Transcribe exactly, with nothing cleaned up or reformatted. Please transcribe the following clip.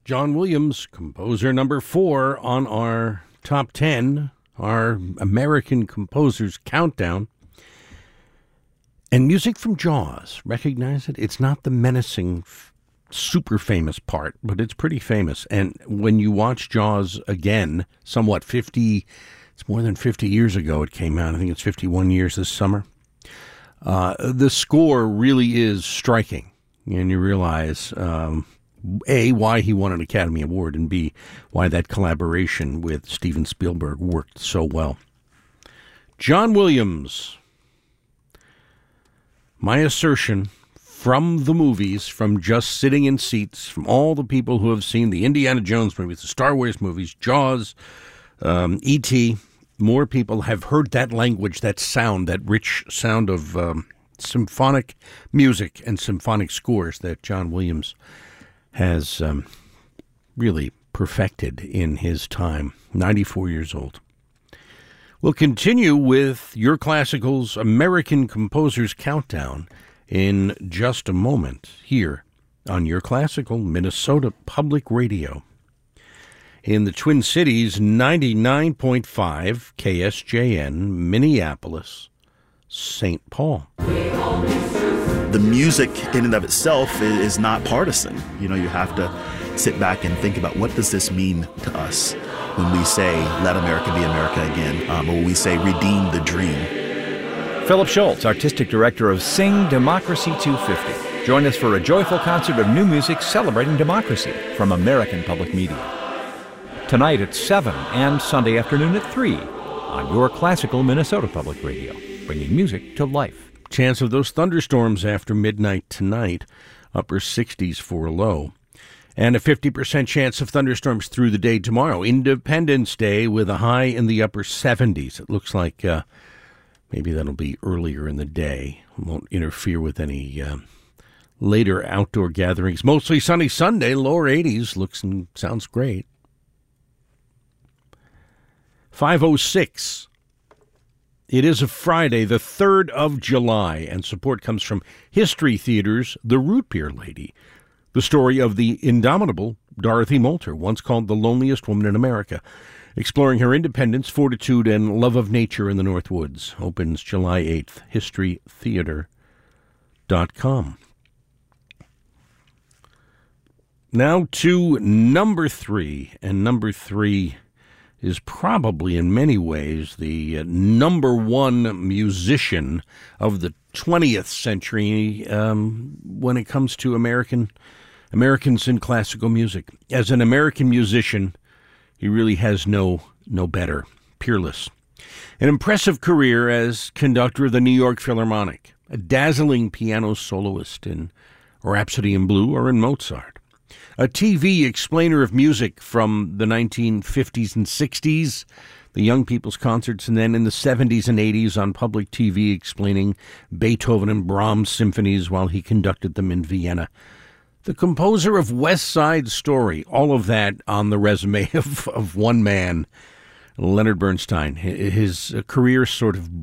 John Williams, composer number four on our top ten, our American Composers Countdown. And music from Jaws, recognize it? It's not the menacing, super famous part, but it's pretty famous. And when you watch Jaws again, somewhat fifty, it's more than fifty years ago it came out. I think it's fifty-one years this summer. Uh, the score really is striking. And you realize, um, A, why he won an Academy Award, and B, why that collaboration with Steven Spielberg worked so well. John Williams. My assertion from the movies, from just sitting in seats, from all the people who have seen the Indiana Jones movies, the Star Wars movies, Jaws, um, E T, more people have heard that language, that sound, that rich sound of um, symphonic music and symphonic scores that John Williams has um, really perfected in his time, ninety-four years old. We'll continue with Your Classical's American Composers Countdown in just a moment here on Your Classical Minnesota Public Radio. In the Twin Cities, ninety-nine point five K S J N, Minneapolis, Saint Paul. The music in and of itself is not partisan. You know, you have to sit back and think about, what does this mean to us when we say, let America be America again, um, or when we say, redeem the dream. Philip Schultz, Artistic Director of Sing Democracy two fifty. Join us for a joyful concert of new music celebrating democracy from American Public Media. Tonight at seven and Sunday afternoon at three on Your Classical Minnesota Public Radio, bringing music to life. Chance of those thunderstorms after midnight tonight, upper sixties for a low. And a fifty percent chance of thunderstorms through the day tomorrow. Independence Day with a high in the upper seventies. It looks like uh, maybe that'll be earlier in the day. It won't interfere with any uh, later outdoor gatherings. Mostly sunny Sunday, lower eighties. Looks and sounds great. five oh six. It is a Friday, the third of July, and support comes from History Theater's The Root Beer Lady, the story of the indomitable Dorothy Moulter, once called the loneliest woman in America, exploring her independence, fortitude, and love of nature in the North Woods. Opens July eighth, history theater dot com. Now to number three, and number three is probably in many ways the uh, number one musician of the twentieth century um, when it comes to American Americans in classical music. As an American musician, he really has no no better, peerless. An impressive career as conductor of the New York Philharmonic, a dazzling piano soloist in Rhapsody in Blue or in Mozart. A T V explainer of music from the nineteen fifties and sixties, the Young People's Concerts, and then in the seventies and eighties on public T V explaining Beethoven and Brahms symphonies while he conducted them in Vienna. The composer of West Side Story, all of that on the resume of, of one man, Leonard Bernstein. His career sort of